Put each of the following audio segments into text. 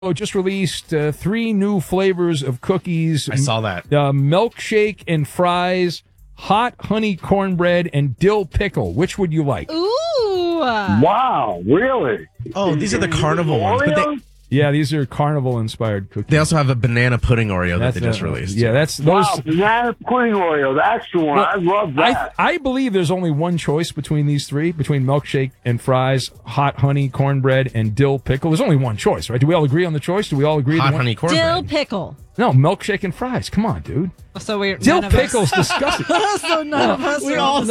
just released 3 new flavors of cookies. I saw that. Milkshake and fries, hot honey cornbread, and dill pickle. Which would you like? Ooh. Wow, really? Oh, these are the carnival ones. But Yeah, these are carnival-inspired cookies. they also have a banana pudding Oreo that they just released. Yeah, that's those. Wow, banana pudding Oreo. That's the one. Well, I love that. I believe there's only one choice between these 3, between milkshake and fries, hot honey cornbread, and dill pickle. There's only one choice, right? Do we all agree on the choice? Do we all agree? Hot honey cornbread. Dill pickle. No, milkshake and fries. Come on, dude. So we're Dill pickle's disgusting. So none of us We are all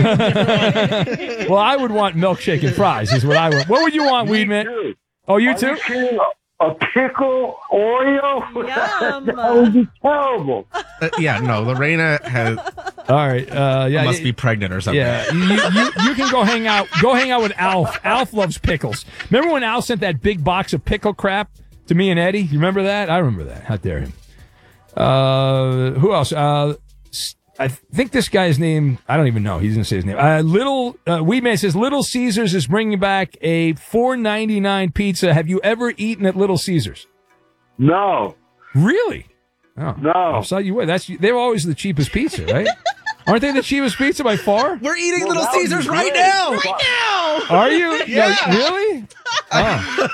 Well, I would want milkshake and fries. Is what I would. What would you want, Weedman? Too. Oh, you Are too? kidding? A pickle Oreo? Yum. That would be terrible. Yeah, no, Lorena All right. Yeah. must be pregnant or something. Yeah, you can go hang out. Go hang out with Alf. Alf loves pickles. Remember when Alf sent that big box of pickle crap to me and Eddie? You remember that? I remember that. How dare him? Who else? I think this guy's name. I don't even know. He doesn't say his name. Weedman says Little Caesars is bringing back a $4.99 pizza. Have you ever eaten at Little Caesars? No. Really? Oh, No. I thought you would. They're always the cheapest pizza, right? Aren't they the cheapest pizza by far? We're eating Well, Little that would be Caesars right great. now. Are you? Yeah. No, really? Oh.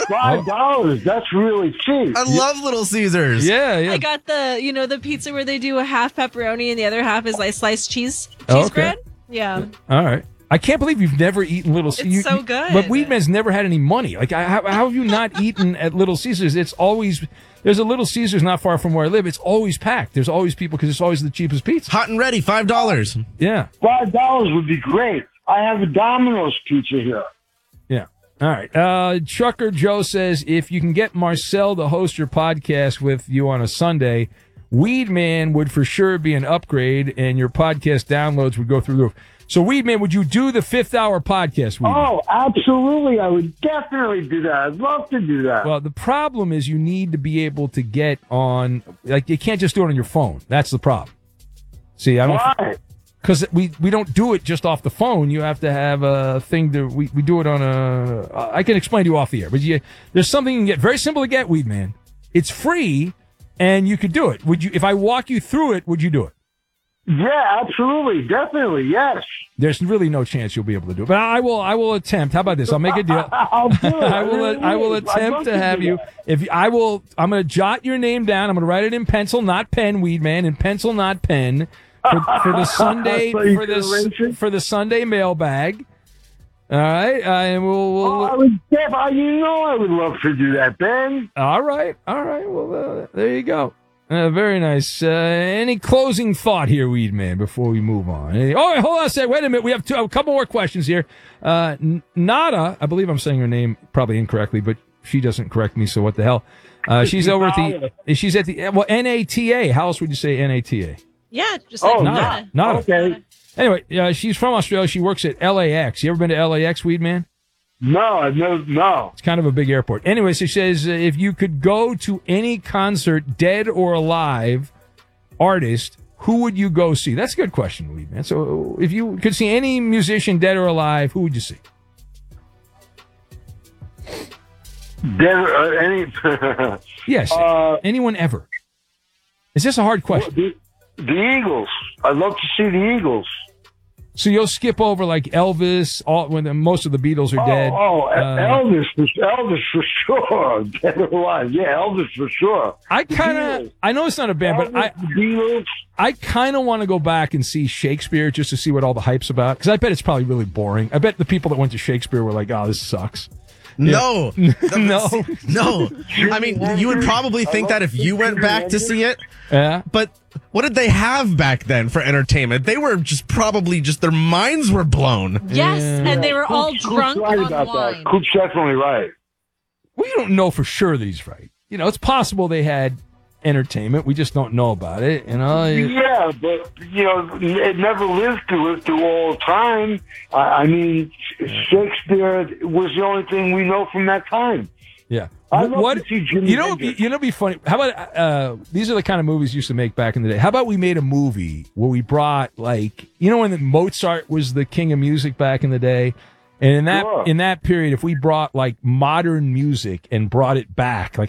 $5. That's really cheap. I love Little Caesars. Yeah, yeah. I got the pizza where they do a half pepperoni and the other half is like sliced cheese Oh, okay. bread. Yeah. All right. I can't believe you've never eaten Little Caesars. It's so good. But Weedman's never had any money. Like, how have you not eaten at Little Caesars? It's always, there's a Little Caesars not far from where I live. It's always packed. There's always people because it's always the cheapest pizza. Hot and ready, $5. Yeah. $5 would be great. I have a Domino's pizza here. Yeah. All right. Trucker Joe says, if you can get Marcel to host your podcast with you on a Sunday, Weedman would for sure be an upgrade and your podcast downloads would go through the roof. So, Weedman, would you do the 5th hour podcast, Weedman? Oh, absolutely. I would definitely do that. I'd love to do that. Well, the problem is you need to be able to get on, like, you can't just do it on your phone. That's the problem. See, I don't, Why? because we don't do it just off the phone. You have to have a thing to, we do it on I can explain to you off the air, but there's something you can get, very simple to get, Weedman. It's free, and you could do it. Would you, if I walk you through it, would you do it? Yeah, absolutely. Definitely. Yes. There's really no chance you'll be able to do it, but I will attempt. How about this? I'll make a deal. I'll do it. I will I'd love attempt to have do you. that. I'm going to jot your name down. I'm going to write it in pencil, not pen, Weedman, in pencil, not pen, for the Sunday So you can arrange it? for the Sunday mailbag. All right, and we'll I would, I would love to do that, Ben. all right. Well, there you go. Very nice. Any closing thought here, Weedman, before we move on? Hold on a second. Wait a minute. We have a couple more questions here. Nada, I believe I'm saying her name probably incorrectly, but she doesn't correct me, so what the hell? She's over at NATA. How else would you say NATA? Yeah, just like Nada. nada. Okay. Anyway, she's from Australia. She works at LAX. You ever been to LAX, Weedman? No, I've never. No. It's kind of a big airport. Anyway, she says if you could go to any concert, dead or alive, artist, who would you go see? That's a good question, Weedman. So if you could see any musician, dead or alive, who would you see? Any. Yes, anyone ever. Is this a hard question? The Eagles. I'd love to see the Eagles. So you'll skip over like Elvis, when most of the Beatles are dead. Elvis for sure. Dead or alive. Yeah, Elvis for sure. I know it's not a band, but The Beatles. I kind of want to go back and see Shakespeare just to see what all the hype's about. Because I bet it's probably really boring. I bet the people that went to Shakespeare were like, oh, this sucks. No. No. No. I mean, you would probably think that if you went back to see it. Yeah. But what did they have back then for entertainment? They were probably their minds were blown. Yes, and they were all Coop's drunk right on about wine. that. Coop's definitely right. We don't know for sure that he's right. It's possible they had entertainment. We just don't know about it. Yeah, but it never lived through all time. I mean, Shakespeare was the only thing we know from that time. Yeah. I'd love to see Jimi Hendrix. It'd be funny. How about these are the kind of movies you used to make back in the day. How about we made a movie where we brought when Mozart was the king of music back in the day, And Sure. in that period, if we brought like modern music and brought it back, like